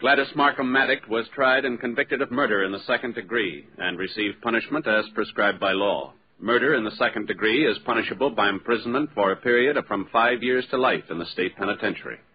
Gladys Markham Maddox was tried and convicted of murder in the second degree and received punishment as prescribed by law. Murder in the second degree is punishable by imprisonment for a period of from 5 years to life in the state penitentiary.